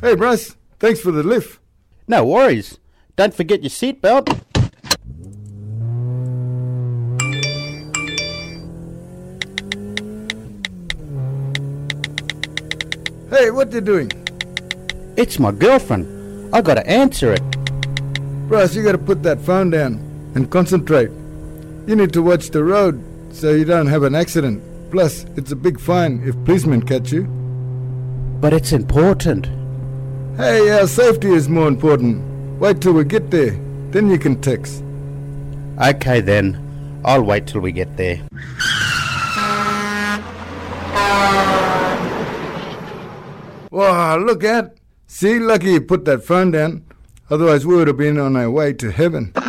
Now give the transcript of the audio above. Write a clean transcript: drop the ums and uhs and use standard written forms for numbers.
Hey, Bryce. Thanks for the lift. No worries. Don't forget your seatbelt. Hey, what you doing? It's my girlfriend. I gotta answer it. Bryce, you gotta put that phone down and concentrate. You need to watch the road so you don't have an accident. Plus, it's a big fine if policemen catch you. But it's important. Hey, our safety is more important. Wait till we get there, then you can text. Okay then. I'll wait till we get there. Wow, look out. See, lucky you put that phone down. Otherwise we would have been on our way to heaven.